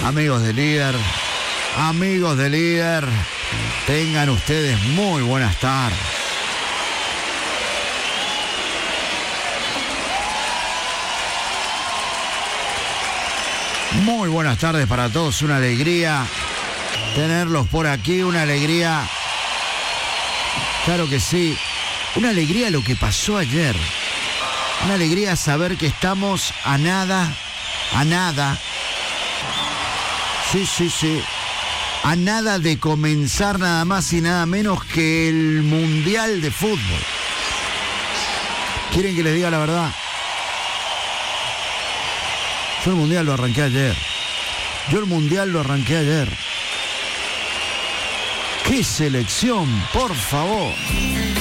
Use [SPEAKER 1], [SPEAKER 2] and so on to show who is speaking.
[SPEAKER 1] Amigos de Líder, tengan ustedes muy buenas tardes. Muy buenas tardes para todos, una alegría tenerlos por aquí, una alegría, claro que sí, una alegría lo que pasó ayer, una alegría saber que estamos a nada, sí, a nada de comenzar nada más y nada menos que el Mundial de Fútbol. ¿Quieren que les diga la verdad? Yo el Mundial lo arranqué ayer. ¡Qué selección, por favor!